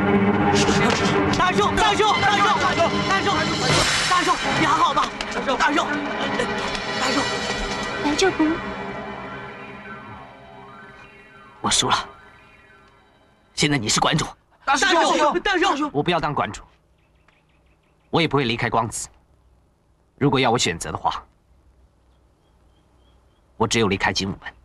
大叔，大叔，大叔，大叔，大叔，你还好吗？大叔，大叔， 来这不？ 我输了。现在你是馆主。大叔，大叔， 我不要当馆主，我也不会离开光子。如果要我选择的话，我只有离开精武门。